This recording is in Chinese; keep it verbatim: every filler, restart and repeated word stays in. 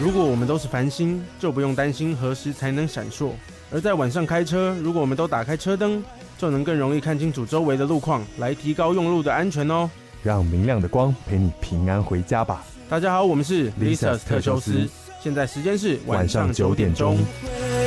如果我们都是繁星，就不用担心何时才能闪烁；而在晚上开车，如果我们都打开车灯，就能更容易看清楚周围的路况，来提高用路的安全哦。 让明亮的光陪你平安回家吧。 大家好，我们是 Lisas Lisas 特修斯，现在时间是晚上九点钟。